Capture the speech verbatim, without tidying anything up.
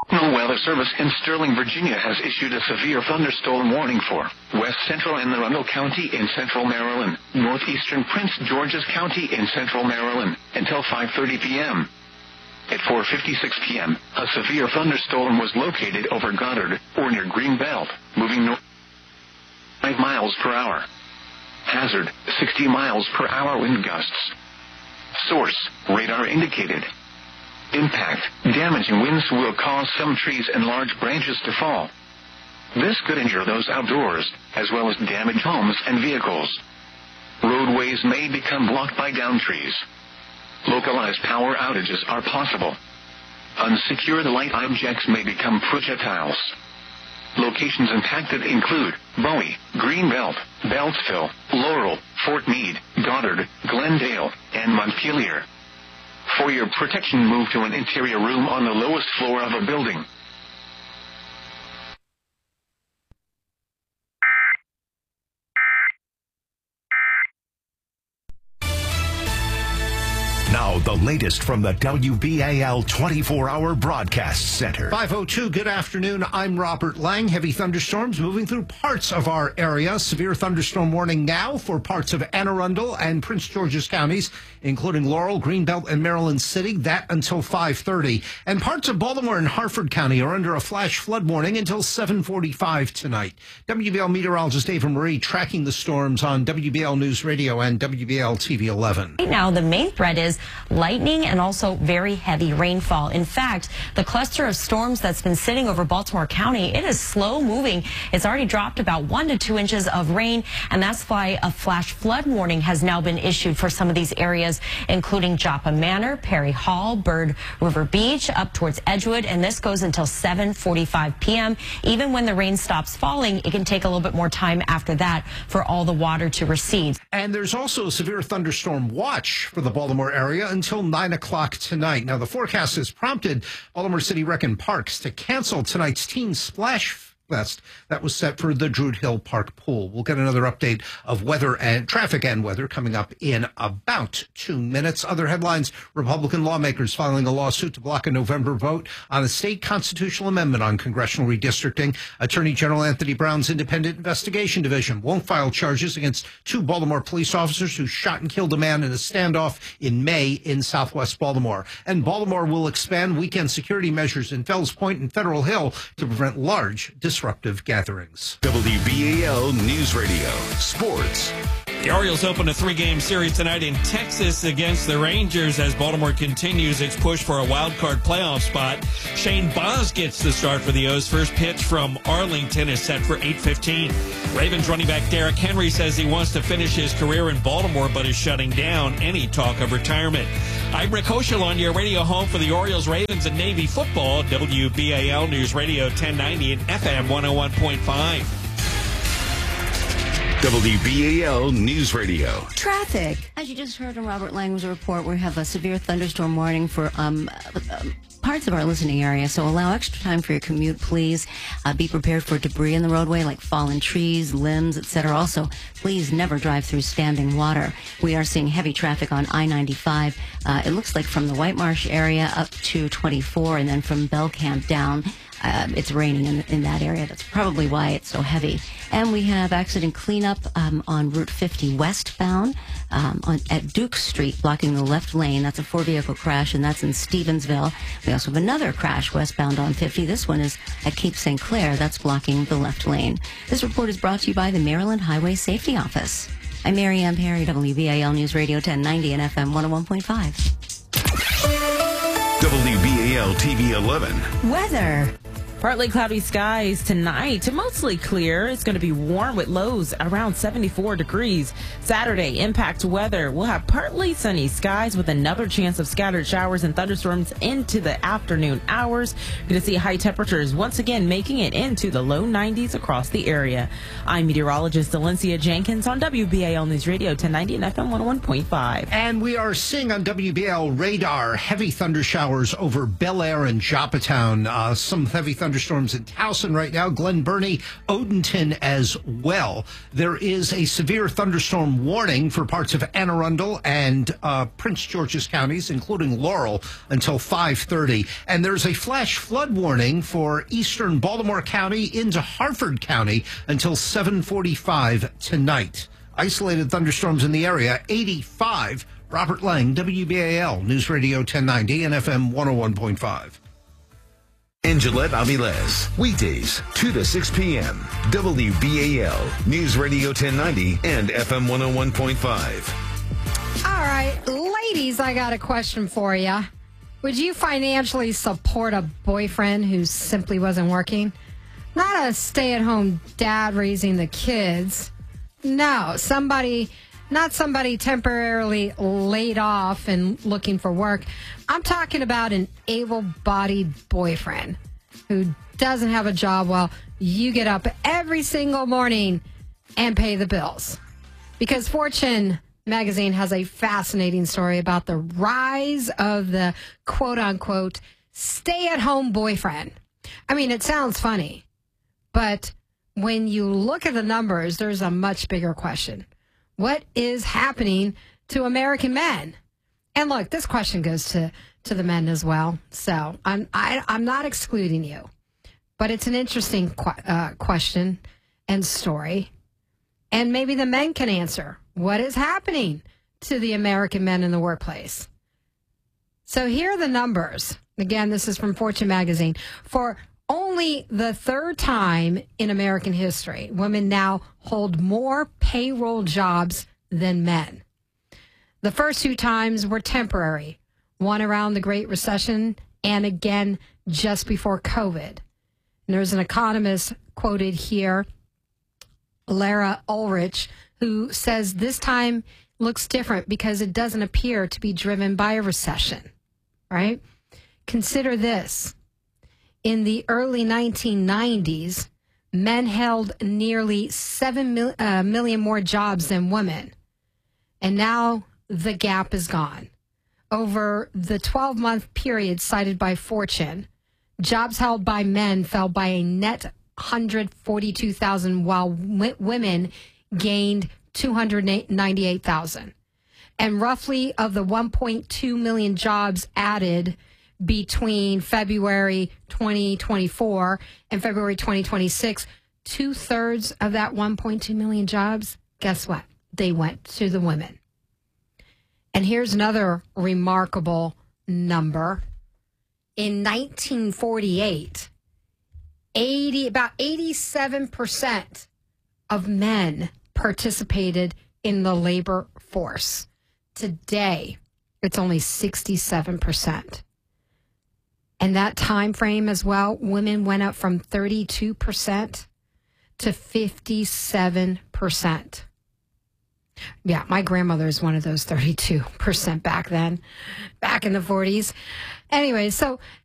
National Weather Service in Sterling, Virginia has issued a severe thunderstorm warning for West Central Anne Arundel County in central Maryland, northeastern Prince George's County in central Maryland, until five thirty p.m. At four fifty-six p.m., a severe thunderstorm was located over Goddard, or near Greenbelt, moving north five miles per hour. Hazard, sixty miles per hour wind gusts. Source, radar indicated. Impact, damaging winds will cause some trees and large branches to fall. This could injure those outdoors, as well as damage homes and vehicles. Roadways may become blocked by downed trees. Localized power outages are possible. Unsecured light objects may become projectiles. Locations impacted include Bowie, Greenbelt, Beltsville, Laurel, Fort Meade, Goddard, Glendale, and Montpelier. For your protection, move to an interior room on the lowest floor of a building. Now, the latest from the W B A L twenty-four hour Broadcast Center. five oh two, good afternoon. I'm Robert Lang. Heavy thunderstorms moving through parts of our area. Severe thunderstorm warning now for parts of Anne Arundel and Prince George's counties, including Laurel, Greenbelt, and Maryland City. That until five thirty. And parts of Baltimore and Harford County are under a flash flood warning until seven forty-five tonight. W B L meteorologist Ava Marie tracking the storms on W B L News Radio and W B L T V eleven. Right now, the main threat is lightning and also very heavy rainfall. In fact, the cluster of storms that's been sitting over Baltimore County, it is slow moving. It's already dropped about one to two inches of rain, and that's why a flash flood warning has now been issued for some of these areas, including Joppa Manor, Perry Hall, Bird River Beach, up towards Edgewood, and this goes until seven forty-five p.m. Even when the rain stops falling, it can take a little bit more time after that for all the water to recede. And there's also a severe thunderstorm watch for the Baltimore area until nine o'clock tonight. Now, the forecast has prompted Baltimore City Rec and Parks to cancel tonight's Teen Splash Fest that was set for the Druid Hill Park pool. We'll get another update of weather and traffic and weather coming up in about two minutes. Other headlines: Republican lawmakers filing a lawsuit to block a November vote on a state constitutional amendment on congressional redistricting. Attorney General Anthony Brown's Independent Investigation Division won't file charges against two Baltimore police officers who shot and killed a man in a standoff in May in southwest Baltimore. And Baltimore will expand weekend security measures in Fells Point and Federal Hill to prevent large disruptive gatherings. W B A L News Radio Sports. The Orioles open a three-game series tonight in Texas against the Rangers as Baltimore continues its push for a wild-card playoff spot. Shane Baz gets the start for the O's. First pitch from Arlington is set for eight fifteen. Ravens running back Derrick Henry says he wants to finish his career in Baltimore but is shutting down any talk of retirement. I'm Rick Hochul, your radio home for the Orioles, Ravens, and Navy football. W B A L News Radio ten ninety and F M one oh one point five. W B A L News Radio. Traffic. As you just heard in Robert Lang's report, we have a severe thunderstorm warning for um, um, parts of our listening area, so allow extra time for your commute, please. Uh, be prepared for debris in the roadway, like fallen trees, limbs, et cetera. Also, please never drive through standing water. We are seeing heavy traffic on I ninety-five. Uh, it looks like from the White Marsh area up to twenty-four, and then from Belcamp down. Uh, it's raining in, in that area. That's probably why it's so heavy. And we have accident cleanup um, on Route fifty westbound um, on, at Duke Street, blocking the left lane. That's a four-vehicle crash, and that's in Stevensville. We also have another crash westbound on fifty. This one is at Cape Saint Clair. That's blocking the left lane. This report is brought to you by the Maryland Highway Safety Office. I'm Mary Ann Perry, W B A L News Radio ten ninety and F M one oh one point five. W B A L T V eleven. Weather. Partly cloudy skies tonight, mostly clear. It's going to be warm with lows around seventy-four degrees. Saturday, impact weather. We'll have partly sunny skies with another chance of scattered showers and thunderstorms into the afternoon hours. You're going to see high temperatures once again making it into the low nineties across the area. I'm meteorologist Valencia Jenkins on W B A L News Radio ten ninety and F M one oh one point five. And we are seeing on W B A L radar heavy thunder showers over Bel Air and Joppatown. Uh, some heavy thunder thunderstorms in Towson right now, Glen Burnie, Odenton as well. There is a severe thunderstorm warning for parts of Anne Arundel and uh, Prince George's counties, including Laurel, until five thirty. And there's a flash flood warning for eastern Baltimore County into Harford County until seven forty-five tonight. Isolated thunderstorms in the area, eighty-five. Robert Lang, W B A L, News Radio ten ninety and F M one oh one point five. In Gillette Aviles, weekdays, two to six p.m. W B A L, News Radio ten ninety and F M one oh one point five. All right, ladies, I got a question for you. Would you financially support a boyfriend who simply wasn't working? Not a stay-at-home dad raising the kids. No, somebody... Not somebody temporarily laid off and looking for work. I'm talking about an able-bodied boyfriend who doesn't have a job while you get up every single morning and pay the bills. Because Fortune magazine has a fascinating story about the rise of the quote-unquote stay-at-home boyfriend. I mean, it sounds funny, but when you look at the numbers, there's a much bigger question. What is happening to American men? And look, this question goes to, to the men as well. So I'm I, I'm not excluding you, but it's an interesting qu- uh, question and story. And maybe the men can answer what is happening to the American men in the workplace. So here are the numbers. Again, this is from Fortune magazine. For only the third time in American history, women now hold more payroll jobs than men. The first two times were temporary, one around the Great Recession and again just before COVID. And there's an economist quoted here, Lara Ulrich, who says this time looks different because it doesn't appear to be driven by a recession, right? Consider this. In the early nineteen nineties, men held nearly seven mil, uh, million more jobs than women. And now the gap is gone. Over the twelve-month period cited by Fortune, jobs held by men fell by a net one hundred forty-two thousand, while w- women gained two hundred ninety-eight thousand. And roughly of the one point two million jobs added between February twenty twenty-four and February twenty twenty-six, two-thirds of that one point two million jobs, guess what? They went to the women. And here's another remarkable number. In nineteen forty-eight, eighty, about eighty-seven percent of men participated in the labor force. Today, it's only sixty-seven percent. And that time frame as well, women went up from thirty-two percent to fifty-seven percent. Yeah, my grandmother is one of those thirty-two percent back then, back in the forties. Anyway, so